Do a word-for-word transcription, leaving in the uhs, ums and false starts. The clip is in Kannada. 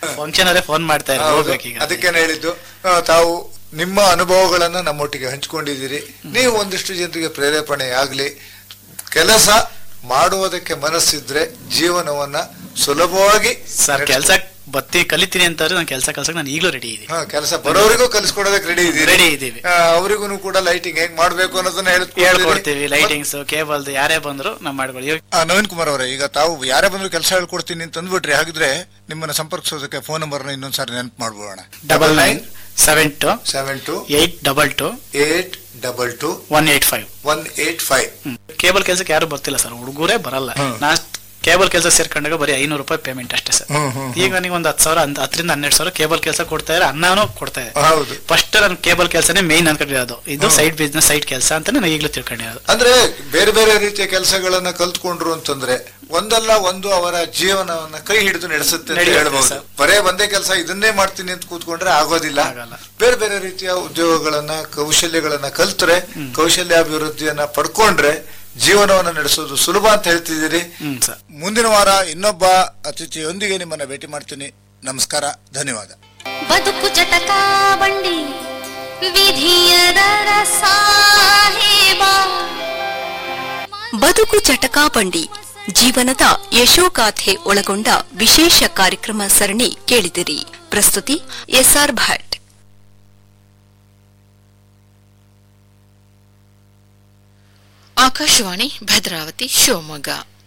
ಫಂಕ್ಷನ್ ಅವರೇ ಫೋನ್ ಮಾಡ್ತಾ ಇದ್ದಾರೆ, ಹೋಗ್ಬೇಕೀಗ. ಅದಕ್ಕೇನೆ ಹೇಳಿದ್ದು, ತಾವು ನಿಮ್ಮ ಅನುಭವಗಳನ್ನ ನಮ್ಮೊಟ್ಟಿಗೆ ಹಂಚಿಕೊಂಡಿದ್ದೀರಿ. ನೀವು ಒಂದಿಷ್ಟು ಜನರಿಗೆ ಪ್ರೇರೇಪಣೆ ಆಗ್ಲಿ, ಕೆಲಸ ಮಾಡುವುದಕ್ಕೆ ಮನಸ್ಸಿದ್ರೆ ಜೀವನವನ್ನ ಸುಲಭವಾಗಿ ಸರ್ ಕೆಲಸ ಬತ್ತಿ ಕಲಿತೀನಿ ಅಂತಾರೆ. ನಾನು ಕೆಲಸ ಕಲ್ಸಕ್ ನಾನು ಈಗಲೂ ರೆಡಿ ಇದ್ದೀನಿ. ಕೆಲಸ ಬರೋರಿಗೂ ಕಲಿಸ್ಕೊಡೋದಕ್ಕೆ ರೆಡಿ ಇದೀವಿ ರೆಡಿ ಇದೀವಿ ಅವರಿಗೂ ಕೂಡ ಲೈಟಿಂಗ್ ಹೇಗ್ ಮಾಡ್ಬೇಕು ಅನ್ನೋದನ್ನ ಹೇಳ್ಕೊಡ್ತೀವಿ. ಲೈಟಿಂಗ್ಸ್, ಕೇಬಲ್ ಯಾರೇ ಬಂದ್ರು ನಾವು ಮಾಡ್ಕೊಳ್ಳಿ. ನವೀನ್ ಕುಮಾರ್ ಅವರೇ, ಈಗ ತಾವು ಯಾರೇ ಬಂದ್ರು ಕೆಲಸ ಹೇಳ್ಕೊಡ್ತೀನಿ ಅಂತ ಅಂದ್ಬಿಟ್ರಿ. ಹಾಗಿದ್ರೆ ನಿಮ್ಮನ್ನ ಸಂಪರ್ಕಿಸೋದಕ್ಕೆ ಫೋನ್ ನಂಬರ್ ಇನ್ನೊಂದ್ಸಾರಿ ನೆನಪು ಮಾಡ್ಬೋಣ. Double nine seven to seven to eight double two eight double two one eight five one eight five. Cable ಕೆಲ್ಸಕ್ಕೆ ಯಾರು ಬರ್ತಿಲ್ಲ ಸರ್, ಹುಡುಗರೇ ಬರಲ್ಲ. ನಾ ಕೇಬಲ್ ಕೆಲಸ ಸೇರ್ಕೊಂಡಾಗ ಬರೀ ಐನೂರು ರೂಪಾಯಿ ಪೇಮೆಂಟ್ ಅಷ್ಟೇ ಸರ್. ಈಗ ನನಗೆ ಒಂದು ಹತ್ತು ಸಾವಿರ ಹತ್ತರಿಂದ ಹನ್ನೆರಡು ಸಾವಿರ ಕೇಬಲ್ ಕೆಲಸ ಕೊಡ್ತಾ ಇದ್ದಾರೆ, ಅನ್ನನೂ ಕೊಡ್ತಾ ಇದೆ. ಫಸ್ಟ್ ನನ್ನ ಕೇಬಲ್ ಕೆಲಸನೇ ಮೇನ್ ಅನ್ಕೊಂಡಿರೋದು, ಇದು ಸೈಡ್ ಬಿಸ್ನೆಸ್ ಸೈಡ್ ಕೆಲಸ ಅಂತ ನಾನು ಈಗಲೂ ತಿಳ್ಕೊಂಡಿರೋದು. ಅಂದ್ರೆ ಬೇರೆ ಬೇರೆ ರೀತಿಯ ಕೆಲಸಗಳನ್ನ ಕಲ್ತ್ಕೊಂಡ್ರು ಅಂತಂದ್ರೆ ಒಂದಲ್ಲ ಒಂದು ಅವರ ಜೀವನವನ್ನ ಕೈ ಹಿಡಿದು ನಡೆಸುತ್ತೆ ಅಂತ ಹೇಳ್ಬಹುದು. ಬರೇ ಒಂದೇ ಕೆಲಸ ಇದನ್ನೇ ಮಾಡ್ತೀನಿ ಅಂತ ಕೂತ್ಕೊಂಡ್ರೆ ಆಗೋದಿಲ್ಲ. ಬೇರೆ ಬೇರೆ ರೀತಿಯ ಉದ್ಯೋಗಗಳನ್ನ, ಕೌಶಲ್ಯಗಳನ್ನ ಕಲ್ತ್ರೆ, ಕೌಶಲ್ಯಾಭಿವೃದ್ಧಿಯನ್ನ ಪಡ್ಕೊಂಡ್ರೆ ಜೀವನವನ್ನು ನಡೆಸೋದು ಸುಲಭ ಅಂತ ಹೇಳ್ತಿದ್ದೀರಿ. ಮುಂದಿನ ವಾರ ಇನ್ನೊಬ್ಬ ಅತಿಥಿಯೊಂದಿಗೆ ನಿಮ್ಮನ್ನ ಭೇಟಿ ಮಾಡ್ತೀನಿ. ನಮಸ್ಕಾರ, ಧನ್ಯವಾದ. ಬದುಕು ಜಟಕಾ ಬಂಡಿ ವಿಧಿಯದರ ಸಾಹೇಬ. ಬದುಕು ಚಟಕಾ ಬಂಡಿ ಜೀವನದ ಯಶೋಗಾಥೆ ಒಳಗೊಂಡ ವಿಶೇಷ ಕಾರ್ಯಕ್ರಮ ಸರಣಿ ಕೇಳಿದಿರಿ. ಪ್ರಸ್ತುತಿ ಎಸ್ಆರ್ ಭಟ್. ಆಕಾಶವಾಣಿ ಭದ್ರಾವತಿ ಶಿವಮೊಗ್ಗ.